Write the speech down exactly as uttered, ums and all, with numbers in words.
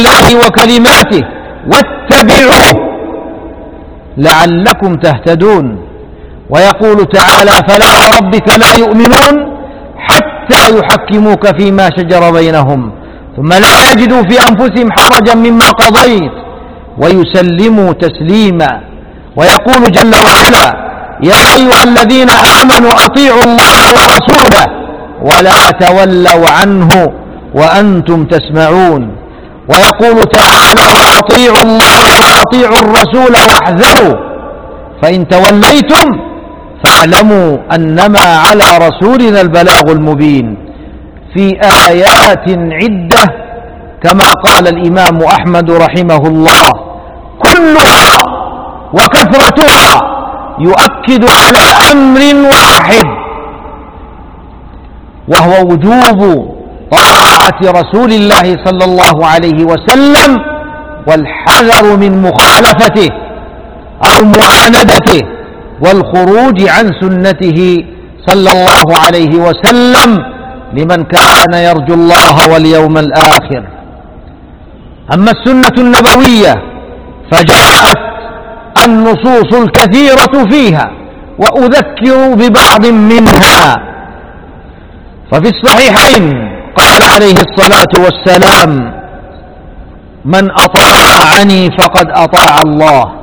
الله وكلماته واتبعوه لعلكم تهتدون. ويقول تعالى: فلا وربك لا يؤمنون حتى يحكموك فيما شجر بينهم ثم لا يجدوا في أنفسهم حرجا مما قضيت ويسلموا تسليما. ويقول جل وعلا: يا أيها الذين آمنوا أطيعوا الله ورسوله ولا تولوا عنه وأنتم تسمعون. ويقول تعالى: وأطيعوا الله وأطيعوا الرسول واحذروا فإن توليتم فاعلموا أنما على رسولنا البلاغ المبين، في آيات عدة كما قال الإمام أحمد رحمه الله، كلها وكثرتها يؤكد على أمر واحد، وهو وجوب طاعة رسول الله صلى الله عليه وسلم والحذر من مخالفته أو معاندته والخروج عن سنته صلى الله عليه وسلم لمن كان يرجو الله واليوم الآخر. أما السنة النبوية فجاءت النصوص الكثيرة فيها، وأذكر ببعض منها. ففي الصحيحين قال عليه الصلاة والسلام: من أطاعني فقد أطاع الله،